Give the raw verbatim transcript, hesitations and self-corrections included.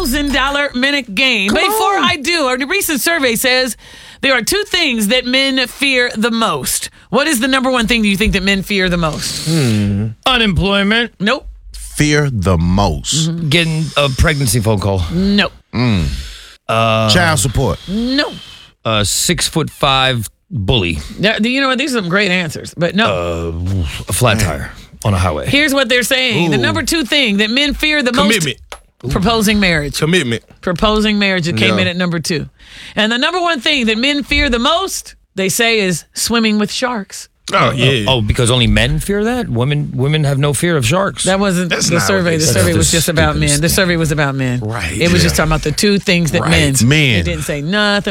thousand dollars minute game. Come but before on. I do, a recent survey says there are two things that men fear the most. What is the number one thing do you think that men fear the most? Unemployment. Nope. Fear the most. Mm-hmm. Getting a pregnancy phone call. Nope. Child support. Nope. A six foot five bully. Yeah, you know what? These are some great answers, but no. Uh, a flat tire on a highway. Here's what they're saying. The Ooh. number two thing that men fear the Commitment. most. Proposing marriage. Commitment. Proposing marriage. It came Yeah. in at number two. And the number one thing that men fear the most, they say, is swimming with sharks. Oh, yeah. Oh, because only men fear that? Women women have no fear of sharks. That wasn't That's the not what survey. they The said. survey That's was the just about men. stupidest The thing. survey was about men. Right. It was Yeah. just talking about the two things that Right. men. Men. It didn't say nothing